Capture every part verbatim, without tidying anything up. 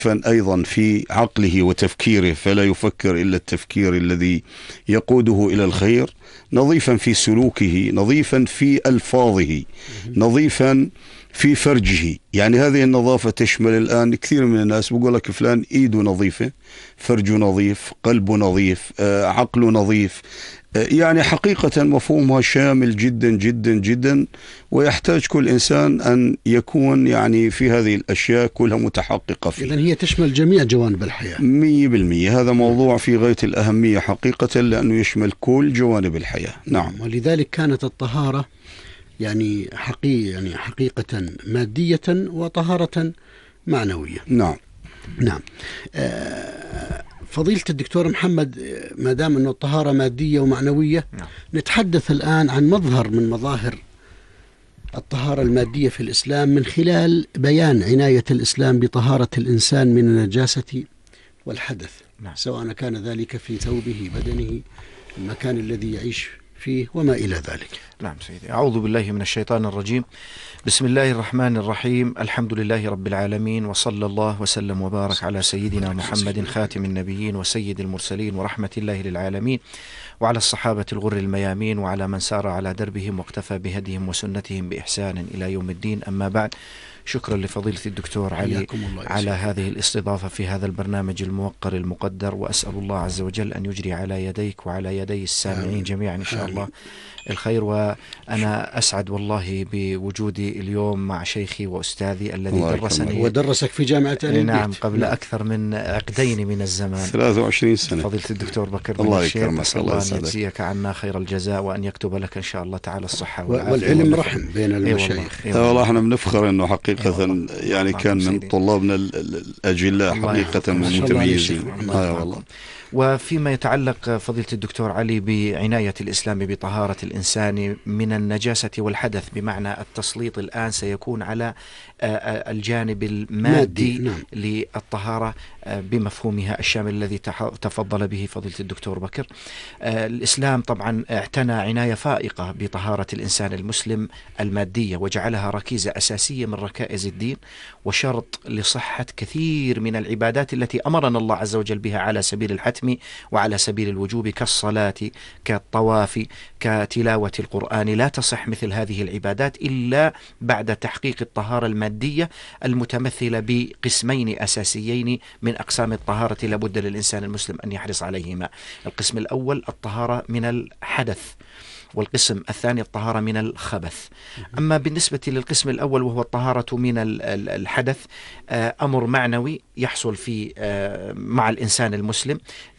أيضا في عقله وتفكيره، فلا يفكر إلا التفكير الذي يقوده إلى الخير، نظيفا في سلوكه، نظيفا في ألفاظه، نظيفا في فرجه. يعني هذه النظافة تشمل الآن كثير من الناس بيقول لك فلان إيده نظيفة، فرجه نظيف، قلبه نظيف، عقله نظيف. يعني حقيقة مفهومها شامل جدا جدا جدا، ويحتاج كل إنسان أن يكون يعني في هذه الأشياء كلها متحققة فيه. إذن هي تشمل جميع جوانب الحياة مية بالمية. هذا موضوع في غاية الأهمية حقيقة، لأنه يشمل كل جوانب الحياة. نعم. ولذلك كانت الطهارة يعني حقيقة يعني حقيقة مادية وطهارة معنوية. نعم نعم. فضيلة الدكتور محمد، ما دام أنه الطهارة مادية ومعنوية، نعم. نتحدث الآن عن مظهر من مظاهر الطهارة المادية في الإسلام من خلال بيان عناية الإسلام بطهارة الإنسان من النجاسة والحدث، نعم. سواء كان ذلك في ثوبه، بدنه، المكان الذي يعيش فيه وما إلى ذلك. نعم سيدي. أعوذ بالله من الشيطان الرجيم. بسم الله الرحمن الرحيم. الحمد لله رب العالمين، وصلى الله وسلم وبارك على سيدنا محمد خاتم النبيين وسيد المرسلين ورحمة الله للعالمين، وعلى الصحابة الغر الميامين، وعلى من سار على دربهم واقتفى بهديهم وسنتهم بإحسان إلى يوم الدين. أما بعد، شكرا لفضيلة الدكتور علي على هذه الاستضافة في هذا البرنامج الموقر المقدر، وأسأل الله عز وجل أن يجري على يديك وعلى يدي السامعين جميعا إن شاء الله الخير. وأنا أسعد والله بوجودي اليوم مع شيخي وأستاذي الذي درسني ودرسك في جامعة آل البيت. نعم، قبل نعم. أكثر من عقدين من الزمان، ثلاثة وعشرين سنة. فضيلة الدكتور بكر بن الله الشيخ، أسأل الله أن يجزيك عنا خير الجزاء، وأن يكتب لك إن شاء الله تعالى الصحة والعافية والعلم رحم بين المشايخ. أيوة والله احنا بنفخر أنه حقيقة يعني كان من طلابنا الأجلاء حقيقة والمتميزين. آه والله. وفيما يتعلق فضيلة الدكتور علي بعناية الإسلام بطهارة الإنسان من النجاسة والحدث، بمعنى التسليط الآن سيكون على الجانب المادي نعم. للطهارة بمفهومها الشامل الذي تفضل به فضيلة الدكتور بكر. الإسلام طبعا اعتنى عناية فائقة بطهارة الإنسان المسلم المادية، وجعلها ركيزة أساسية من ركائز الدين، وشرط لصحة كثير من العبادات التي أمرنا الله عز وجل بها على سبيل الحتم وعلى سبيل الوجوب، كالصلاة، كالطواف، كتلاوة القرآن. لا تصح مثل هذه العبادات إلا بعد تحقيق الطهارة المادية المتمثلة بقسمين أساسيين من أقسام الطهارة لابد للإنسان المسلم أن يحرص عليهما. القسم الأول الطهارة من الحدث، والقسم الثاني الطهارة من الخبث. أما بالنسبة للقسم الأول وهو الطهارة من الحدث، أمر معنوي يحصل في مع الإنسان المسلم،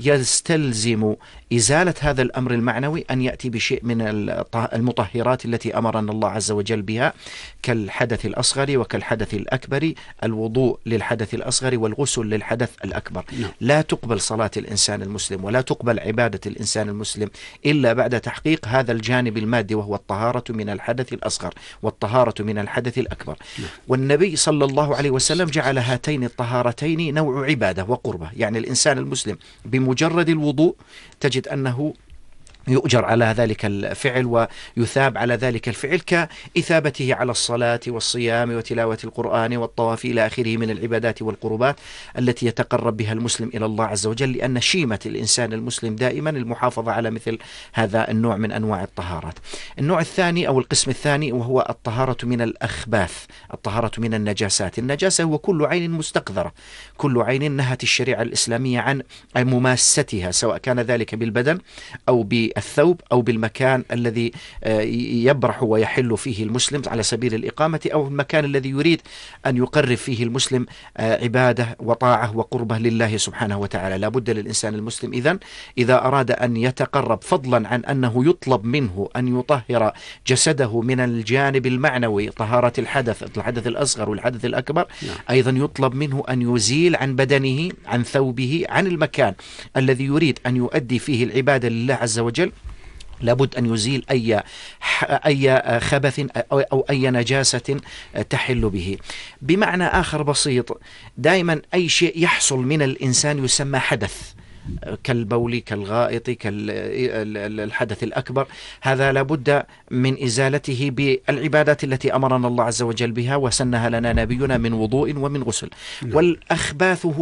يستلزم إزالة هذا الأمر المعنوي أن يأتي بشيء من المطهرات التي أمرنا الله عز وجل بها، كالحدث الأصغر وكالحدث الأكبر. الوضوء للحدث الأصغر والغسل للحدث الأكبر. لا تقبل صلاة الإنسان المسلم ولا تقبل عبادة الإنسان المسلم إلا بعد تحقيق هذا الجانب المادي، وهو الطهارة من الحدث الأصغر والطهارة من الحدث الأكبر. والنبي صلى الله عليه وسلم جعل هاتين الطهارتين نوع عبادة وقربة. يعني الإنسان المسلم بمجرد الوضوء تجد أنه يؤجر على ذلك الفعل ويثاب على ذلك الفعل، كإثابته على الصلاة والصيام وتلاوة القرآن والطواف إلى آخره من العبادات والقربات التي يتقرب بها المسلم إلى الله عز وجل، لأن شيمة الإنسان المسلم دائما المحافظة على مثل هذا النوع من أنواع الطهارات. النوع الثاني أو القسم الثاني وهو الطهارة من الأخباث، الطهارة من النجاسات. النجاسة هو كل عين مستقذرة، كل عين نهت الشريعة الإسلامية عن مماستها، سواء كان ذلك بالبدن أو ب الثوب أو بالمكان الذي يبرح ويحل فيه المسلم على سبيل الإقامة، أو المكان الذي يريد أن يقرب فيه المسلم عبادة وطاعة وقربة لله سبحانه وتعالى. لا بد للإنسان المسلم إذن إذا أراد أن يتقرب، فضلا عن أنه يطلب منه أن يطهر جسده من الجانب المعنوي، طهارة الحدث الحدث الأصغر والحدث الأكبر، أيضا يطلب منه أن يزيل عن بدنه، عن ثوبه، عن المكان الذي يريد أن يؤدي فيه العبادة لله عز وجل، لابد أن يزيل أي أي خبث أو أي نجاسة تحل به. بمعنى آخر بسيط، دائما أي شيء يحصل من الإنسان يسمى حدث، كالبول كالغائط كالحدث الأكبر، هذا لابد من إزالته بالعبادات التي أمرنا الله عز وجل بها وسنها لنا نبينا من وضوء ومن غسل. والأخباث